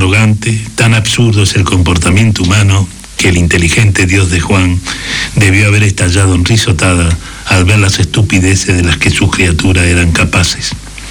arrogante, tan absurdo es el comportamiento humano que el inteligente Dios de Juan debió haber estallado en risotada al ver las estupideces de las que sus criaturas eran capaces.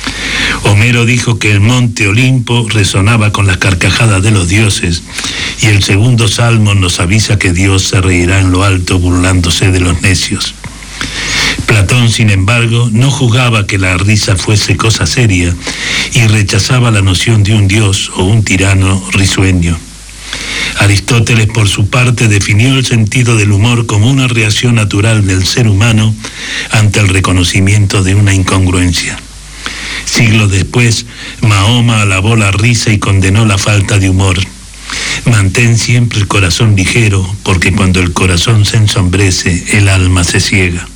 Homero dijo que el monte Olimpo resonaba con las carcajadas de los dioses, y el segundo salmo nos avisa que Dios se reirá en lo alto burlándose de los necios. Platón, sin embargo, no juzgaba que la risa fuese cosa seria y rechazaba la noción de un dios o un tirano risueño. Aristóteles, por su parte, definió el sentido del humor como una reacción natural del ser humano ante el reconocimiento de una incongruencia. Siglos después, Mahoma alabó la risa y condenó la falta de humor. Mantén siempre el corazón ligero, porque cuando el corazón se ensombrece, el alma se ciega.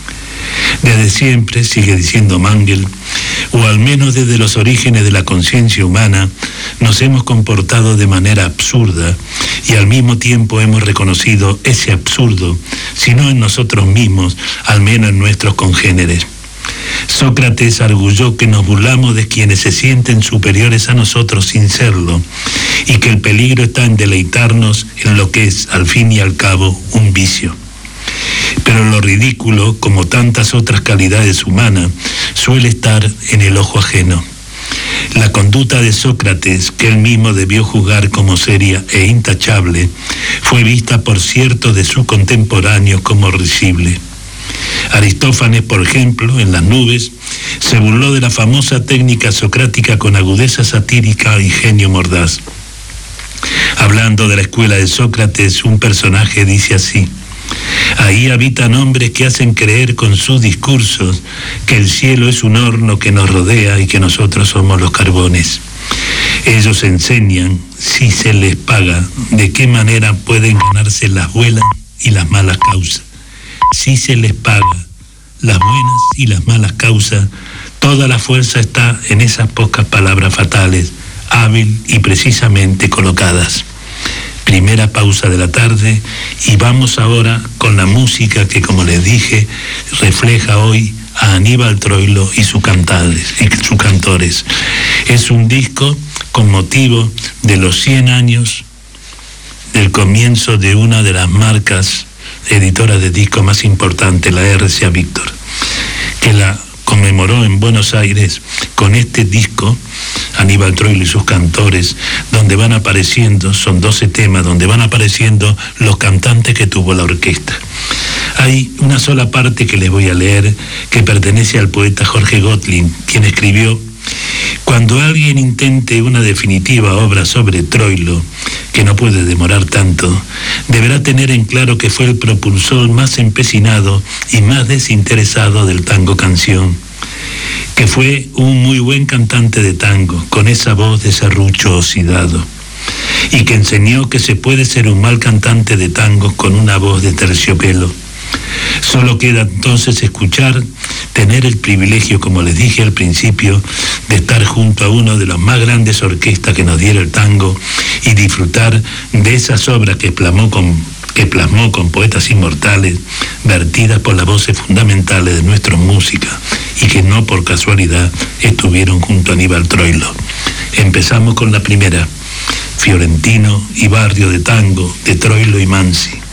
Desde siempre, sigue diciendo Mangel, o al menos desde los orígenes de la conciencia humana, nos hemos comportado de manera absurda y al mismo tiempo hemos reconocido ese absurdo, si no en nosotros mismos, al menos en nuestros congéneres. Sócrates arguyó que nos burlamos de quienes se sienten superiores a nosotros sin serlo, y que el peligro está en deleitarnos en lo que es, al fin y al cabo, un vicio. Pero lo ridículo, como tantas otras calidades humanas, suele estar en el ojo ajeno. La conducta de Sócrates, que él mismo debió juzgar como seria e intachable, fue vista por ciertos de sus contemporáneos como risible. Aristófanes, por ejemplo, en Las nubes, se burló de la famosa técnica socrática con agudeza satírica y genio mordaz. Hablando de la escuela de Sócrates, un personaje dice así: ahí habitan hombres que hacen creer con sus discursos que el cielo es un horno que nos rodea y que nosotros somos los carbones. Ellos enseñan, si se les paga, de qué manera pueden ganarse las buenas y las malas causas. Si se les paga las buenas y las malas causas, toda la fuerza está en esas pocas palabras fatales, hábil y precisamente colocadas. Primera pausa de la tarde y vamos ahora con la música que, como les dije, refleja hoy a Aníbal Troilo y sus cantores. Es un disco con motivo de los 100 años del comienzo de una de las marcas editoras de discos más importantes, la RCA Víctor, que la conmemoró en Buenos Aires con este disco, Aníbal Troilo y sus cantores, donde van apareciendo, son 12 temas, donde van apareciendo los cantantes que tuvo la orquesta. Hay una sola parte que les voy a leer, que pertenece al poeta Jorge Gottlieb, quien escribió: cuando alguien intente una definitiva obra sobre Troilo, que no puede demorar tanto, deberá tener en claro que fue el propulsor más empecinado y más desinteresado del tango canción, que fue un muy buen cantante de tango, con esa voz de serrucho oxidado, y que enseñó que se puede ser un mal cantante de tango con una voz de terciopelo. Solo queda entonces escuchar, tener el privilegio, como les dije al principio, de estar junto a uno de las más grandes orquestas que nos diera el tango y disfrutar de esas obras que plasmó con poetas inmortales, vertidas por las voces fundamentales de nuestra música y que no por casualidad estuvieron junto a Aníbal Troilo. Empezamos con la primera, Fiorentino y Barrio de Tango, de Troilo y Mansi.